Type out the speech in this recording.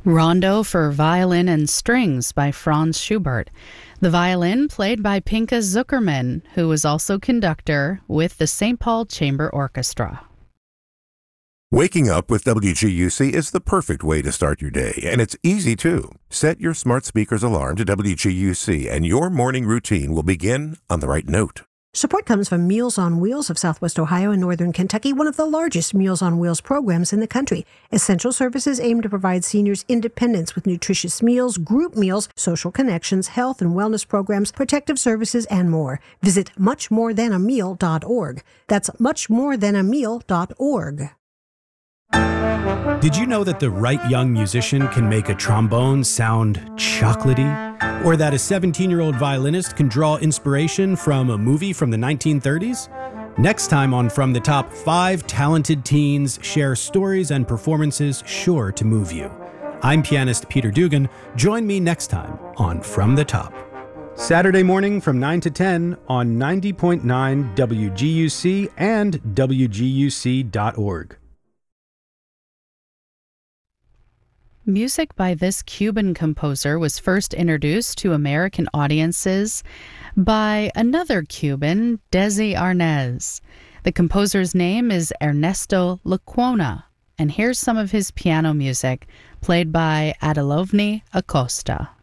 Rondo for Violin and Strings by Franz Schubert. The violin played by Pinka Zuckerman, who was also conductor with the St. Paul Chamber Orchestra. Waking up with WGUC is the perfect way to start your day, and it's easy too. Set your smart speaker's alarm to WGUC, and your morning routine will begin on the right note. Support comes from Meals on Wheels of Southwest Ohio and Northern Kentucky, one of the largest Meals on Wheels programs in the country. Essential services aim to provide seniors independence with nutritious meals, group meals, social connections, health and wellness programs, protective services, and more. Visit muchmorethanAmeal.org. That's muchmorethanAmeal.org. Did you know that the right young musician can make a trombone sound chocolatey? Or that a 17-year-old violinist can draw inspiration from a movie from the 1930s? Next time on From the Top, 5 talented teens share stories and performances sure to move you. I'm pianist Peter Dugan. Join me next time on From the Top. Saturday morning from 9 to 10 on 90.9 WGUC and WGUC.org. Music by this Cuban composer was first introduced to American audiences by another Cuban, Desi Arnaz. The composer's name is Ernesto Lecuona, and here's some of his piano music, played by Adelovny Acosta.